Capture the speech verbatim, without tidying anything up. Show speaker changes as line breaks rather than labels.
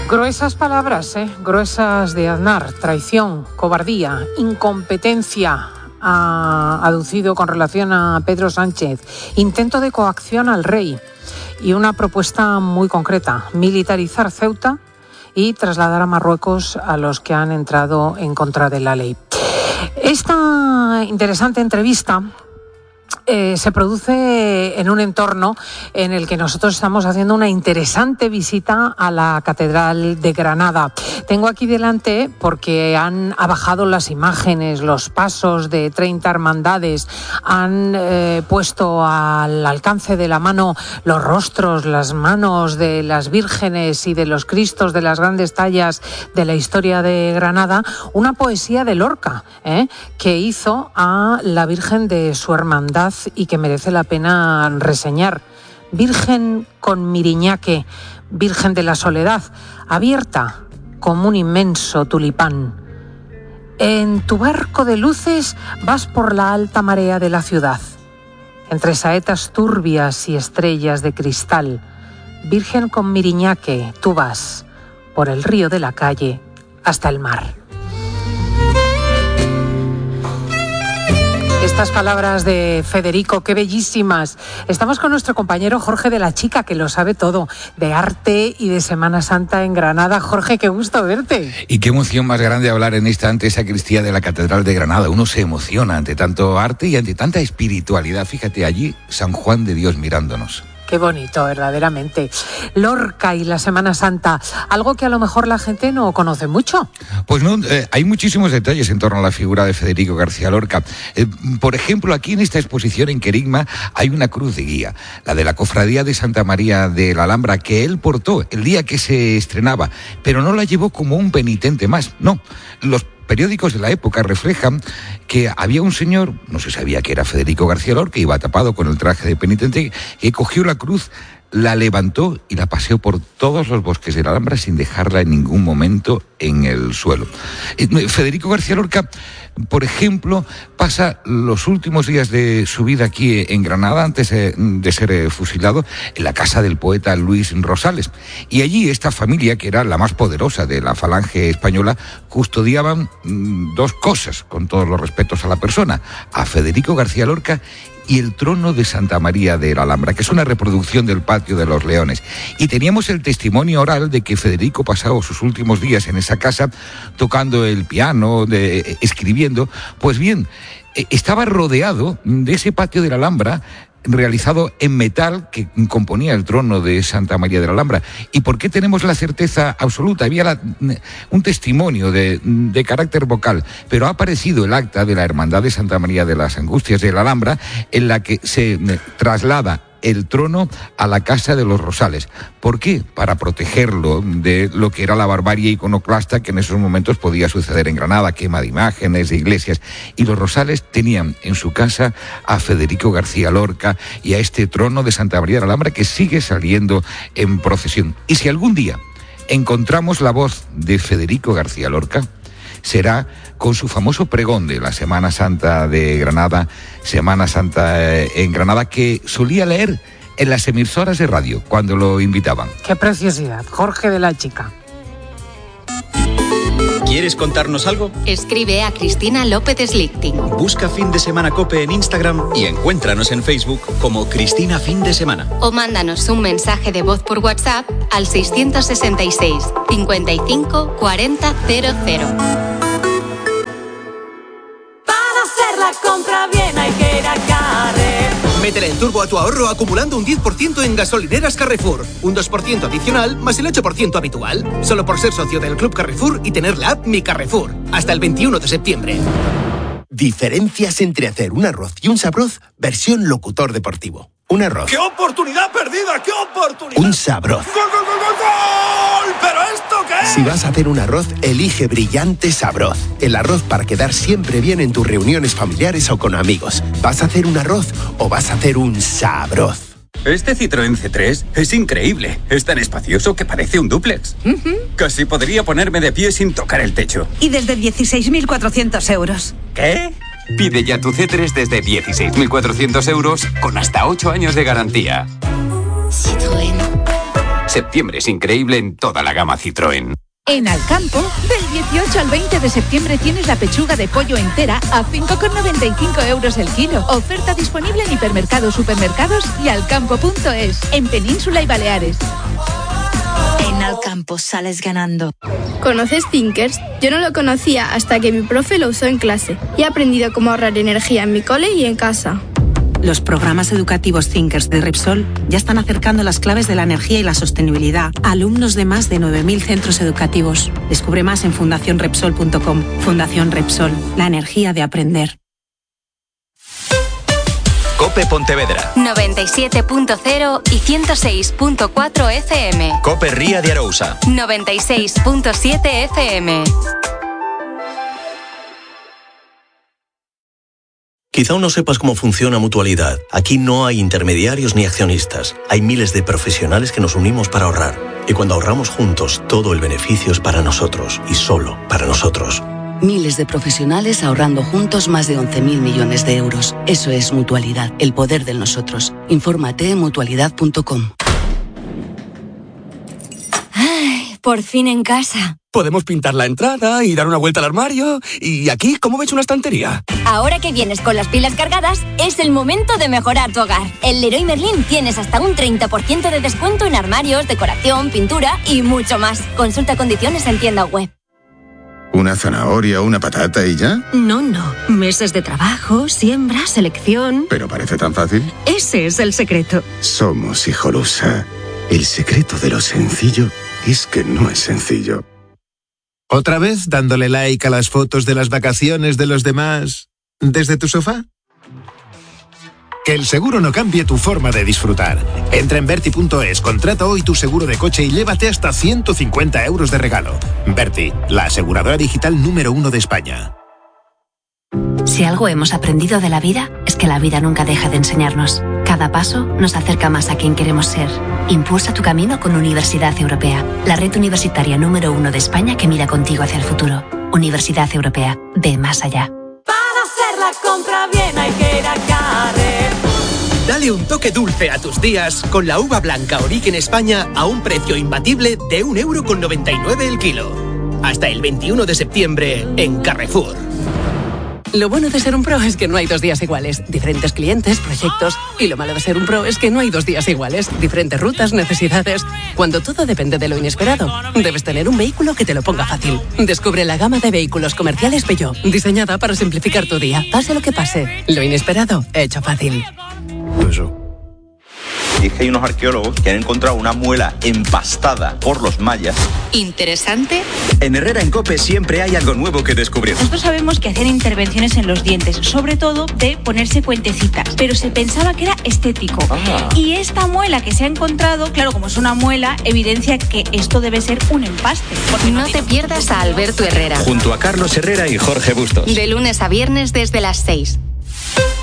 Gruesas palabras, ¿eh? Gruesas de Aznar, traición, cobardía, incompetencia, ha aducido con relación a Pedro Sánchez, intento de coacción al rey y una propuesta muy concreta, militarizar Ceuta y trasladar a Marruecos a los que han entrado en contra de la ley. Esta interesante entrevista Eh, se produce en un entorno en el que nosotros estamos haciendo una interesante visita a la Catedral de Granada. Tengo aquí delante, porque han bajado las imágenes, los pasos de treinta hermandades, han eh, puesto al alcance de la mano los rostros, las manos de las vírgenes y de los cristos de las grandes tallas de la historia de Granada, una poesía de Lorca, ¿eh? que hizo a la Virgen de su hermandad y que merece la pena reseñar. Virgen con Miriñaque, Virgen de la Soledad, abierta como un inmenso tulipán. En tu barco de luces vas por la alta marea de la ciudad, entre saetas turbias y estrellas de cristal. Virgen con Miriñaque, tú vas por el río de la calle hasta el mar. Estas palabras de Federico, qué bellísimas. Estamos con nuestro compañero Jorge de la Chica, que lo sabe todo, de arte y de Semana Santa en Granada. Jorge, qué gusto verte.
Y qué emoción más grande hablar en esta ante sacristía de la Catedral de Granada. Uno se emociona ante tanto arte y ante tanta espiritualidad. Fíjate, allí San Juan de Dios mirándonos.
Qué bonito, verdaderamente. Lorca y la Semana Santa, algo que a lo mejor la gente no conoce mucho.
Pues no, eh, hay muchísimos detalles en torno a la figura de Federico García Lorca. Eh, por ejemplo, aquí en esta exposición en Querigma hay una cruz de guía, la de la Cofradía de Santa María de la Alhambra, que él portó el día que se estrenaba, pero no la llevó como un penitente más, no. Los periódicos de la época reflejan que había un señor, no se sabía que era Federico García Lorca, que iba tapado con el traje de penitente, que cogió la cruz, la levantó y la paseó por todos los bosques de la Alhambra sin dejarla en ningún momento en el suelo. Federico García Lorca, por ejemplo, pasa los últimos días de su vida aquí en Granada, antes de ser fusilado, en la casa del poeta Luis Rosales. Y allí esta familia, que era la más poderosa de la falange española, custodiaban dos cosas, con todos los respetos a la persona: a Federico García Lorca y el trono de Santa María de la Alhambra, que es una reproducción del Patio de los Leones. Y teníamos el testimonio oral de que Federico pasaba sus últimos días en esa casa tocando el piano, de, escribiendo. Pues bien, estaba rodeado de ese Patio de la Alhambra, realizado en metal, que componía el trono de Santa María de la Alhambra. ¿Y por qué tenemos la certeza absoluta? Había la, un testimonio de, de carácter vocal, pero ha aparecido el acta de la Hermandad de Santa María de las Angustias de la Alhambra, en la que se traslada el trono a la Casa de los Rosales. ¿Por qué? Para protegerlo de lo que era la barbarie iconoclasta que en esos momentos podía suceder en Granada, quema de imágenes, de iglesias. Y los Rosales tenían en su casa a Federico García Lorca y a este trono de Santa María de la Alhambra, que sigue saliendo en procesión. Y si algún día encontramos la voz de Federico García Lorca, será con su famoso pregón de la Semana Santa de Granada, Semana Santa en Granada, que solía leer en las emisoras de radio cuando lo invitaban.
¡Qué preciosidad! Jorge de la Chica.
¿Quieres contarnos algo?
Escribe a Cristina López Slichting.
Busca Fin de Semana COPE en Instagram y encuéntranos en Facebook como Cristina Fin de Semana.
O mándanos un mensaje de voz por WhatsApp al seiscientos sesenta y seis, cincuenta y cinco, cuarenta, cero cero.
Para hacer la compra bien hay que ir a Carrefour.
Métele el turbo a tu ahorro acumulando un diez por ciento en gasolineras Carrefour. Un dos por ciento adicional más el ocho por ciento habitual. Solo por ser socio del Club Carrefour y tener la app Mi Carrefour. Hasta el veintiuno de septiembre.
Diferencias entre hacer un arroz y un sabroz, versión locutor deportivo. Un arroz.
¡Qué oportunidad perdida! ¡Qué oportunidad!
Un sabroz.
¡Gol, gol, gol, gol, gol! ¿Pero esto qué es?
Si vas a hacer un arroz, elige Brillante Sabroz. El arroz para quedar siempre bien en tus reuniones familiares o con amigos. ¿Vas a hacer un arroz o vas a hacer un sabroz?
Este Citroën C tres es increíble. Es tan espacioso que parece un dúplex. Uh-huh. Casi podría ponerme de pie sin tocar el techo.
Y desde dieciséis mil cuatrocientos euros.
¿Qué? Pide ya tu C tres desde dieciséis mil cuatrocientos euros con hasta ocho años de garantía.
Citroën.
Septiembre es increíble en toda la gama Citroën.
En Alcampo, del dieciocho al veinte de septiembre tienes la pechuga de pollo entera a cinco con noventa y cinco euros el kilo. Oferta disponible en hipermercados, supermercados y alcampo punto es, en Península y Baleares.
En Alcampo sales ganando.
¿Conoces Thinkers? Yo no lo conocía hasta que mi profe lo usó en clase. Y he aprendido cómo ahorrar energía en mi cole y en casa.
Los programas educativos Thinkers de Repsol ya están acercando las claves de la energía y la sostenibilidad a alumnos de más de nueve mil centros educativos. Descubre más en fundación repsol punto com. Fundación Repsol, la energía de aprender.
COPE Pontevedra.
noventa y siete punto cero y ciento seis punto cuatro F M.
COPE Ría de Arousa.
noventa y seis punto siete F M.
Quizá aún no sepas cómo funciona Mutualidad. Aquí no hay intermediarios ni accionistas. Hay miles de profesionales que nos unimos para ahorrar. Y cuando ahorramos juntos, todo el beneficio es para nosotros y solo para nosotros.
Miles de profesionales ahorrando juntos más de once mil millones de euros. Eso es Mutualidad, el poder del nosotros. Infórmate en mutualidad punto com.
Ay, por fin en casa.
Podemos pintar la entrada y dar una vuelta al armario. Y aquí, ¿cómo ves una estantería?
Ahora que vienes con las pilas cargadas, es el momento de mejorar tu hogar. En Leroy Merlin tienes hasta un treinta por ciento de descuento en armarios, decoración, pintura y mucho más. Consulta condiciones en tienda web.
¿Una zanahoria, una patata y ya?
No, no. Meses de trabajo, siembra, selección...
Pero parece tan fácil.
Ese es el secreto.
Somos Hijolusa. El secreto de lo sencillo es que no es sencillo.
¿Otra vez dándole like a las fotos de las vacaciones de los demás desde tu sofá? Que el seguro no cambie tu forma de disfrutar. Entra en Berti punto es, contrata hoy tu seguro de coche y llévate hasta ciento cincuenta euros de regalo. Berti, la aseguradora digital número uno de España.
Si algo hemos aprendido de la vida, es que la vida nunca deja de enseñarnos. Cada paso nos acerca más a quien queremos ser. Impulsa tu camino con Universidad Europea, la red universitaria número uno de España que mira contigo hacia el futuro. Universidad Europea, ve más allá.
Para hacer la compra bien hay que ir a Carrefour.
Dale un toque dulce a tus días con la uva blanca Origen España a un precio imbatible de un euro con noventa y nueve el kilo. Hasta el veintiuno de septiembre en Carrefour.
Lo bueno de ser un pro es que no hay dos días iguales. Diferentes clientes, proyectos. Y lo malo de ser un pro es que no hay dos días iguales. Diferentes rutas, necesidades. Cuando todo depende de lo inesperado, debes tener un vehículo que te lo ponga fácil. Descubre la gama de vehículos comerciales Peugeot, diseñada para simplificar tu día. Pase lo que pase, lo inesperado, hecho fácil.
Eso. Y es que hay unos arqueólogos que han encontrado una muela empastada por los mayas.
¿Interesante?
En Herrera en COPE siempre hay algo nuevo que descubrir.
Nosotros sabemos que hacían intervenciones en los dientes, sobre todo de ponerse cuentecitas, pero se pensaba que era estético.
Ah.
Y esta muela que se ha encontrado, claro, como es una muela, evidencia que esto debe ser un empaste.
No te pierdas a Alberto Herrera.
Junto a Carlos Herrera y Jorge Bustos.
De lunes a viernes desde las seis.